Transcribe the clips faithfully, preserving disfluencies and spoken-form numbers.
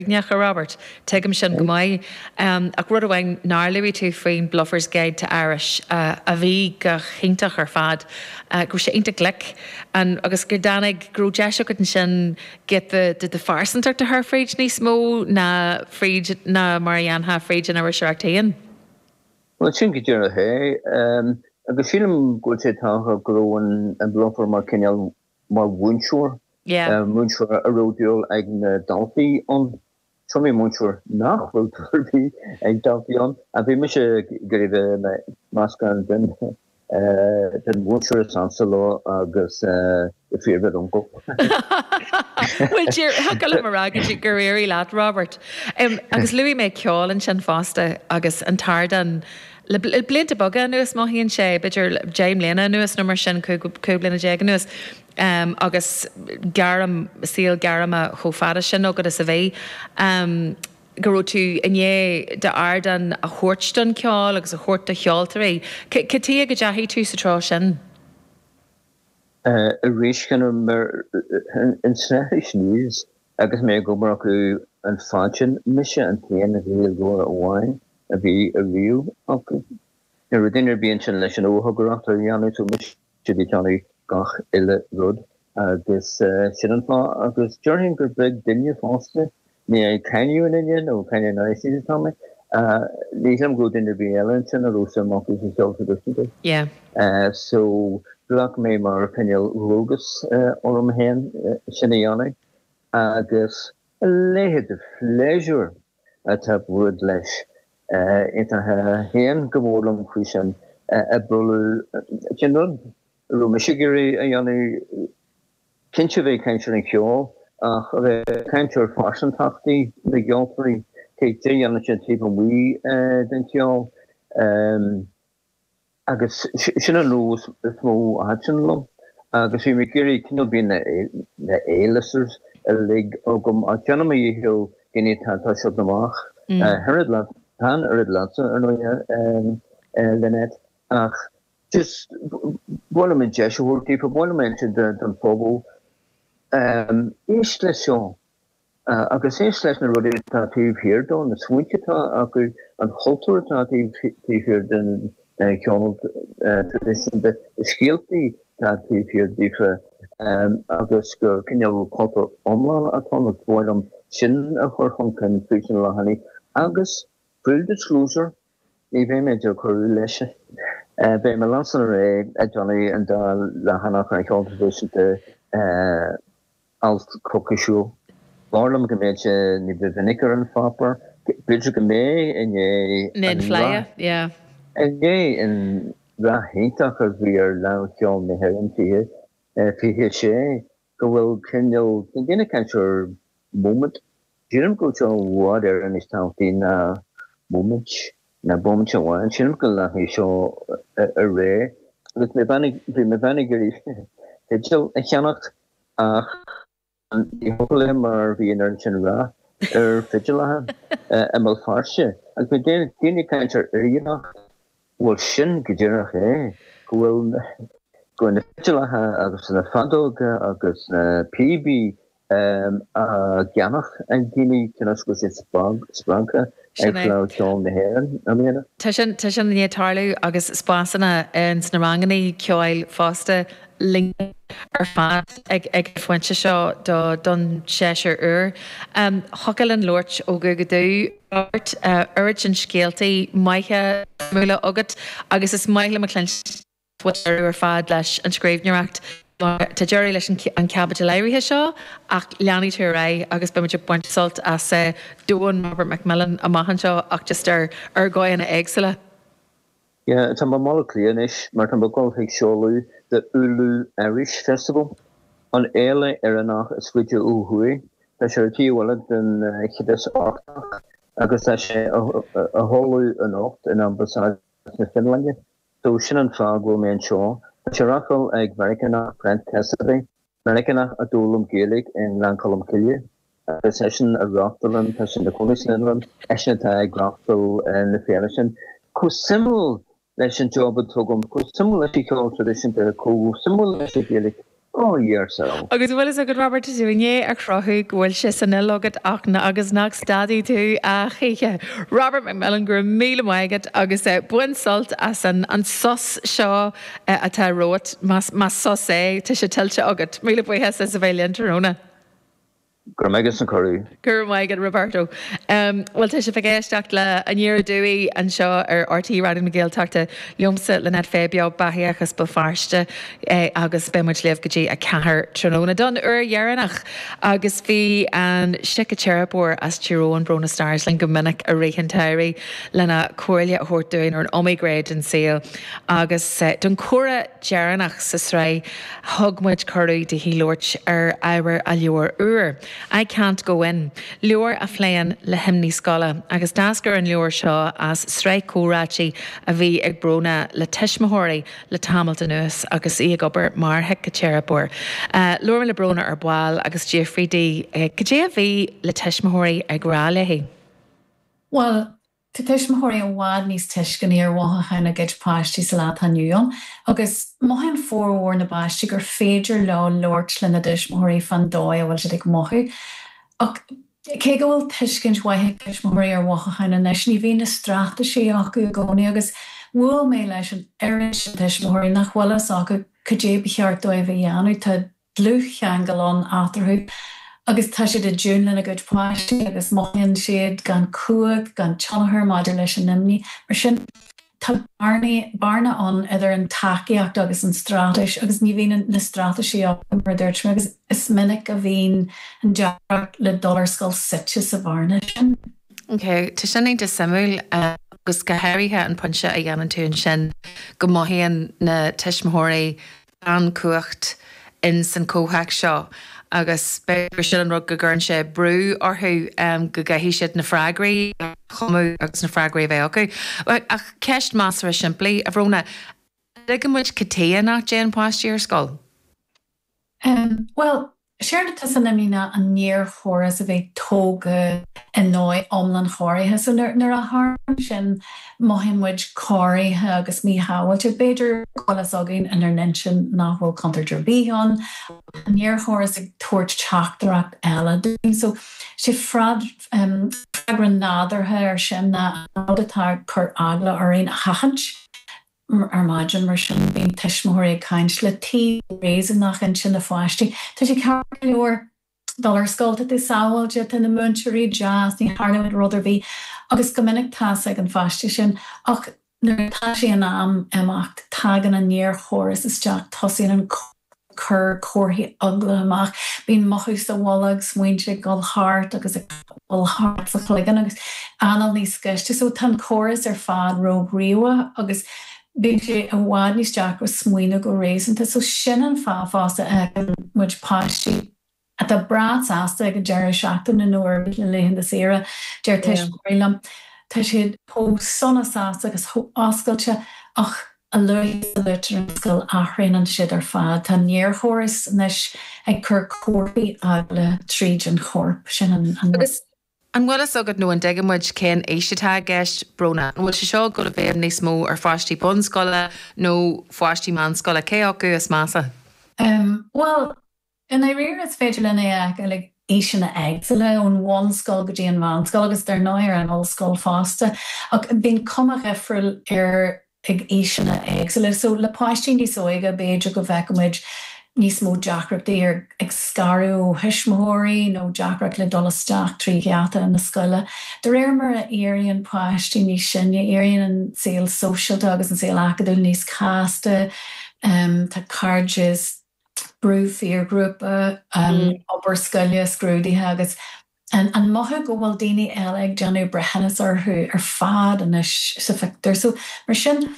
Necha Robert, tegum sin go mai um, ach rud bhain náirlaí tú faoin Bluffers Guide to Irish uh, a bhí go chiintach ar fad uh, go sé inta glic an agus gur danig grú deisio go sin get the the, the farsantar to her fríd ní smó na fríd na Marianne fríd an ar seachtaíon. Well, sin go dtíar a hé um, agus sílim go sé tácha grú an an Bluffer mar cinneal mar bhúnsúr. Yeah. Múnsúr a ródiúil ag na daltaí an Tommy Muncher nach wil turbi ag dalfion a vi me se greve maskan den den Muncher sanselo agus fi onko. Well dear hakal marag gurí lad Robert. Um, agus Louis me ceol an sin fásta agus an tardan le blinte boga nuas má híonn sé beidir James Lena nuas nummer sin cúblina déag nuas. Um, agus garam síl garama cho fada sin agad is a bheith um, goró tú iné de ardan a chóirtstan ceáil agus a chóirt a cheoltarí. Catí go deahí tú sa trá sin? A rééis gan mar an snéis níos agus mé go mar acu an fáin mise an téan a bhí go a bháin a bhí a riú acu. Na ru dinner bíon sin leis an óthgurach a dhéanú tú mis dí teannaí gach ile rud agus sin agus journey gur big dinne fáste ní ceniu in in ó ceniu na sí tá lím go in be ellen sin a rosa mo is yeah so blak mé mar penil rogus orm hen sinnne agus le de pleasure at heb wood leis in ha hen gemolum kuchen a brul Ru mesiguri a jannu kinse ve kenir an kol ach kenir farsen tachti de gealtri ke an ti wie den kol agus sin an roos smó hatlo agus vi me geri kin bin na eilesers a lig ogum a janmi hill geni tan op naach herred la tan er la er no lenet ach just one of Jesuit people, one mentioned the the Pogo. Um, Installation. Uh, I can say installation relative here. Don the switch it. I could and halter relative here. Then Donald tradition the skillty relative here. Different. Um, I guess can you halter online at home with volume chin of her home confusion lahani. I guess full disclosure. Even major correlation. Bei me lansen ré a Johnny en da la hanna kan contribution te als kokeshow. Warlam gemeetje ni de veniker en fapper. Bridge gemé en je Nen flyer, yeah. En je en ra heentak er weer la John me heren fi fi sé go wil kenjo dinne kancher moment. Jim go wat er in is town in moment. Na bom chawan chin ko la hi show a rare with me banig me banigeri hejel a chanach a hopefully mar vi energy ra er fijela amal farshe and we did dini cancer you know well shin gejera he will go in the fijela agus na fandog agus na pb um uh ganach and dini kanas go sprang spranka Tá sin ní tarlú agus spásanna in sna ranganí ceáil fásta ling ar fad ag ag foiinte seo do don séisiir uair. Thocail an Lort ó go go dú Robert uirid an scéaltaí maithe múla agat agus is maithe me clean ar fad leis an scríbneoireacht. Tá deirí leis an capital éirithe seo ach leanaí tú ré agus beimiidir buint sult as dúin Robert McMillan a maihan seo ach just ar ar gáinna éagsile. Ja, tá má mála líanais mar tá báil ag seolú de Ulu Irish Festival an éile ar an nach is fuide uhuaí tá sé tíhile den chidas áach agus tá sé a hólú an ocht in ambassade na Finlande. So sin an fá go mé an seo. Chiracle ag Americana Brent Cassidy, Americana a dúlum Gaelic in Lancolm Killie, a session a Rockland, session the Cornish Inland, Eshin Tag, Rockville and the Fairison. Co simul lesson job at Togum, co simul tradition to co simul Gaelic Oh, yourself. Agus bhfuil is a go Robert Zúné a crothú ghfuil se san ilogad ach na agus nach stadí tú a chéiche. Robert McMillan gur míle maigad agus é buin salt as an an sos seo atá rót mas sos é tu sé tiltte agad. Míle buithe a sa bhéile Toróna. Gur megus an choú. Gur maigad Roberto. Um, well tu sé fagéisteach le an níor dúí an seo ar R T Radio na Gaeltachta liomsa le net fébeo bahiachas ba farste eh, agus bemuid lev gotí a cahar Tróna don ur dhearannach agus bhí an sica cherapór as Tyrone Brona Stars len go minic a réhan tairí lena cuairlia a hortúin ar an omigréid an saoil agus uh, don cora dearannach sa srei hogmuid choú de hí loirt ar áwer a leor uair. I can't go in. Leor a phléan le himní scola agus dasgur an leor seo as srei córáchi a bhí ag brona le tiismothirí le Hamilton Nus agus í gobar mar heic go cherapór. Uh, Leor le brona ar bháil agus Jeffrey D. Uh, Gé a bhí le tiismothirí ag rá lehí? Well, Tá tiismothirí an bhád níos tuiscin ar bhatha chuna gid páistí sa leat aniuon, agus maithin fórhór na báistí gur féidir le loirt le na tiismothirí fan dóid a bhfuil siad ag mothú. Ach cé go bhfuil tuiscint waithe tiismothirí ar bhatha chuna nes ní bhí na strateisi acu gcónaí agus bhfuil mé leis an airid tiismothirí nach bhfuilas acu go dé beart dóibh a dhéanú tá dlúth cheangalán átarthú. Agus tá siad a dún lena good páistí agus maithin siad gan cuaig gan tionachar maidir leis an nimní mar sin tá barna an idir an takeíocht agus an strateis agus ní bhíon na strateisi mar dúirt me agus is minic a bhíon an dearach le dollarscoil site sa bharna sin. Ok, tá sin é de samúil agus go hairithe an punse a dhéanaan tú an sin go maithíonn na tiismothirí an cuacht in san cóthaic seo. Agus beir sin an rug go gurn sé brú orthú um, go gaithí siad na freigraí chumú agus na freigraí bheith acu. Ach ceist más ar siimplí a bhróna go muid catéa nach déan páistí ar scoil? Um, well, séir tá san imína an níor chóras a bheith tóga in nói omlan choirithe, so nar a harm sin maithimmuid choirithe agus mí hábhailte beidir colas agin in ar nin sin nachhfuil contar bíán, an níor chóras ag tuairt teachtarach eile dún, so sé frad um, fragran nádartha ar sin na ádatá chur agla ar aon chachant ar maidin mar sin bíon tiismothirí ag caint le tí réan nach in sin na fáistí. Tá sé cear leor dollarscoilta is sábhailte in na muinteoirí jazz ní Harnamid rudidir bhí agus go minic tas ag an fáistí sin ach nuair tá sé an am amach tagan an níor chóras isteach tosaíonn an chur chorthaí agla amach bíon mothús a bhalaag smuointe go thart agus bhil thart sa chligan agus anal níos sceiste, so tá chóras ar fad róg riomha agus bíon sé an bhád níos deach go smuoine go réasanta, so sin an fáfása ag an muid páistí at the brats asta ag Jerry Shackton na nuair le léhan de sira Jerry tiismothirí lam tá siad ó sonna sásta agus oscailte ach a luí litir an scoil athrainn an siad ar fad tá níor chóras nes ag cur córpaí ag le tríd an chorp sin an An bhfuil is agad nó an deagamuid cén éisitá gceist brona. An bhfuil se seo go a bhéh níos mó ar fáistí bun scoile nó fáistí man scoile cé acu is masa? Um, well, in I rear it's féidir lena ag like éisina eagsile ón bhain scoil go dtí an bhain scoil agus dar náir an oll scoil fásta ach bíon cumach efriil ar ag éisina eagsile, so le páistí níos óige beidir go bheicimiid níos mó deacrachtaí ar ag scarú hismóirí nó deacrach le dolasteach trí gheata in na scoile. De réir mar a éiríonn páistí níos sinne éiríonn an saoil socialta agus an saoil acadú níos cásta, um, tá carges brú fear grúpa um, mm. obair scoile scrúdaithe agus an an maithe go bhfuil daoine eile ag deanú breithinas orthú ar fad an is sa fictar, so mar sin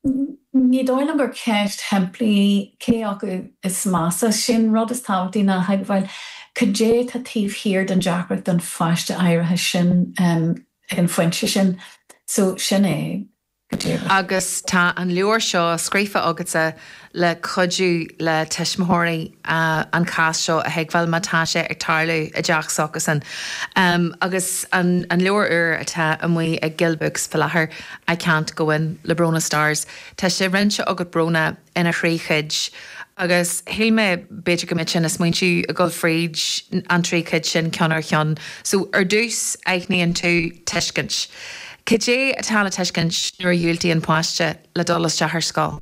ní dóilm gur ceist hemplaí cé acu is masa sin rud is tábhachtí na haagháil cudé tá tíomh hir den deacrach don fáiste éirithe sin um, ag an foiinte sin, so sin é Agus tá an leor seo scrífa agatsa le chudú le teismóirí uh, an cás seo a heagháil mátá sé ag tarlú a deach sochas an. Um, agus an, an leor ur atá amuí ag gilbooks fel láthair I can't go in le Brona Stars. Tá sé rinse agat brona ina chríchuid agus hí me beidir go mit sin is muintú a go fríd an tríchuid sin ceanar chean. So ar dús aithníonn tú teiscint. Cé a tála teiscint nuair dúiltaí an páiste le dolas deathar scáil?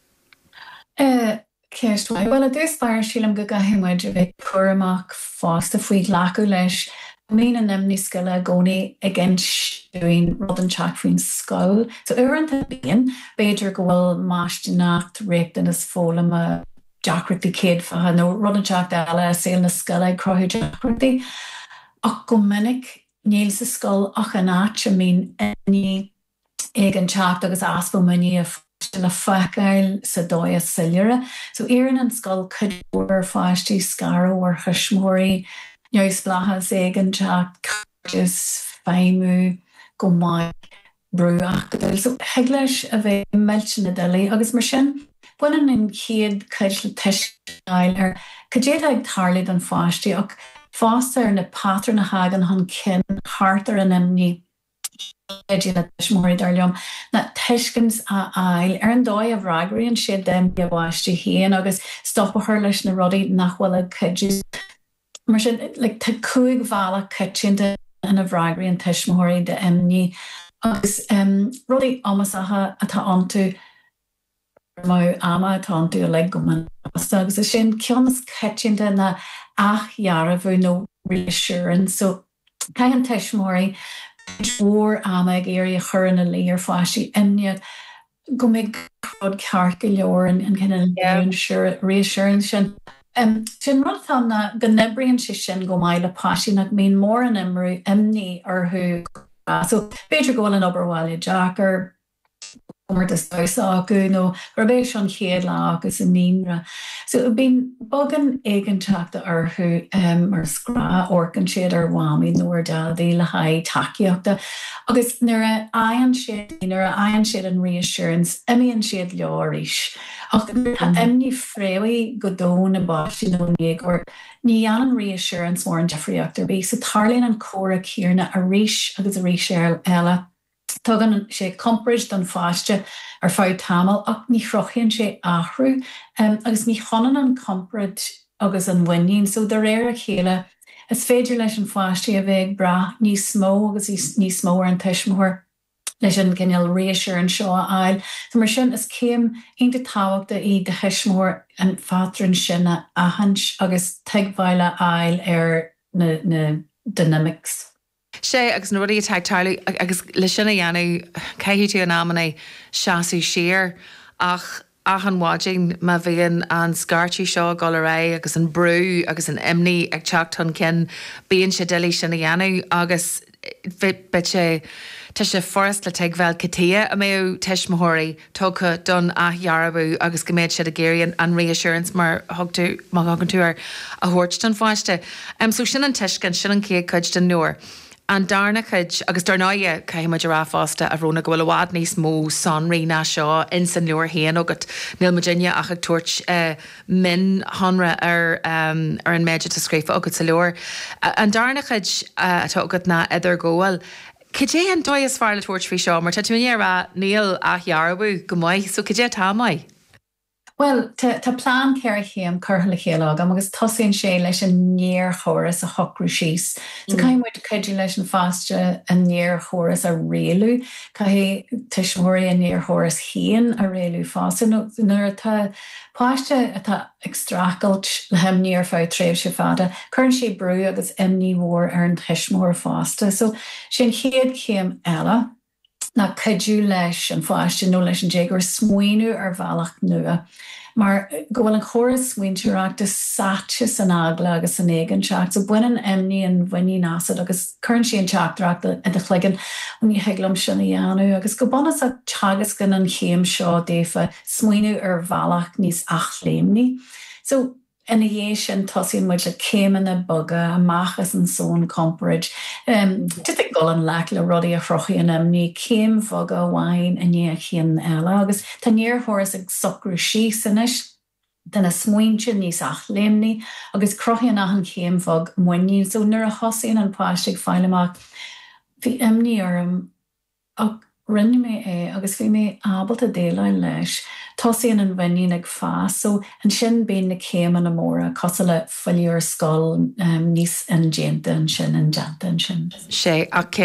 Ceistúil, well a dús fear sílam go gaithimid a bheith puramach fásta faoi ghlacu leis mína nimní scoile gcónaí ag gcinstúin rud an teach faoin scáil. So uaireanta bíon beidir go bhfuil máisteanacht réachtain is fólam a deacrachtaí céad fatha nó rud an teach eile saoil na scoile ag crothú deacrachtaí. Ach go minic níl sa scol ach an áit a mín inni ag an teach agus aspa muní a fáiste le facail sa dóia silire. So éan an scol cudúir fáistí scara or chusmóirí neus blachas ag an teach cardis féimú go mai brú ach godul. So hegleis a bheith meilte na dili agus mar sin buinean in chéad cuid le teisceáil ar cudéad ag tarlaid an fáistí ach Fásta na pátrar na hagan han cin hartar an imní éidir le teismóirí darlumm na teiscins a ail ar an dóid a bhreagaí an siad dem a bháistí híon agus stoppa chuir leis na rudaí nachhfuil a cuidú. Mar sin like, tá cúig bhela cuitinta in a bhreagaí an teismóirí de imní agus um, rudaí amasatha atá antú má ama atá antú a le go man agus is sin ceannas cuitinta na ach jara bhú nó reassurance. So cai an teismóirí mór ama ag éirí a chur na lí ar fáisí imne go mbeidh crud ceart go leor an cinna reassurance sin. Um, sin rud tá na go nebrion si sin go maiid le páisí nach mín mór an imrú imní arthú. So beidir go bhfuil an obairháile Jackar mar is dois acu nó rabéis an chéad le agus an mínra. So bín bogan éigen teachta arthú um, mar scrá orcan siad ar bhámí nóir deadaí le haid takeíochta. Agus nuair a aon siad nuair a aon siad an reassurance, imíonn siad leoríis. Ach imní fréhaí go dó na báistí nó níag or ní an reassurance mór an defriíochtar bí. So tarlíonn an córa cíarna a ríis agus a ríis eile. Tugan sé comprid don fáiste ar fáid tamil ach ní chrochíonn sé athrú um, agus ní chonan an comprid agus an bhainnín. So de réir a chéile is féidir leis an fáiste a bheith bra níos smó agus níos smó ar an teismóir leis an gcineal réasir an seo ail. So mar sin is céim inta táhachta í de theismóir an fátrann sinna ahans agus teagmhaile ail ar na, na dynamics. sé agus na rudí teag tarlú agus le sinna dhéanú caiithú tú an amna seaasú siar ach ach an bháiding má bhíonn an scartí seo go le ré agus an brú agus an imní ag teachtain cin bíonn sé dilí sinna dhéanú agus bit sé tá sé forras le teag bhil catia a mé teismóirí tócha don athhearabú agus go méid siad a géiríonn an reassurance mar thugtú má hagann tú ar a thuirt don fáiste. Um, so sin an teiscin sin an cé chuid den nuair. An darna chuid agus darnáide caiimiid ará fásta a bhróna go bhfuil bhád níos mó sonraí ná seo in san leor héan agat níl Virginia ach ag tuairt uh, min honra ar, um, ar an méide a scrífa agat sa leor. Uh, an darna chuid uh, atá agat na idir ggóil. Cé an dóid is fear le tuairt fao seo, mar tá tú níar níl a hearabú go maiid, so cé tá mai? Well, tá plán ceir chéam curtha le chéile agam agus tosaíonn sé leis an níor choras a hocrú síos. So caiimmuid chuidir leis an fáiste a níor choras a réalú, cai teismóirí a níor choras chéan a réalú fásta. Nuair atá páiste atá extracailt le hem níor fáid tréimh se fada, chuann sé brú agus imní mhór ar an teismóir fásta. So sin chéad chéam eile na cudú leis an fáiste nó leis an dégur smuoinú ar bhealach nua. Mar go bhfuil an choras smuointeach de saite san agla agus an éigen teach. So buinean imní an bhainní nasad agus chuann sé an teachtarach a de chligan an ní heaglam sin dhéanú agus go bonna a teagas gan an chéim seo défa smuoinú ar bhealach níos achléimní. So ina dhé sin tosíon muid le céimeanna boga amachchas an son comparid. Um, Dit ag go an lech le rudaí a chrochaíanam ní céim foga bhhain a ní chéan eile agus tá níorthuras ag socrú síos inis den a smuointe níos ach léimní agus crochaíon nach an céim fog muinniú so nuair a thosaíonn an páiste fáileach bhí imní orm ach rinne mé é agus bhí mé ábalt a déile leis tosaíonn an bhainnín ag fás so an sin bíon na céim an na móra cos le foiiliúr scoil um, níos an déanta an sin an deanta an sin. sé ach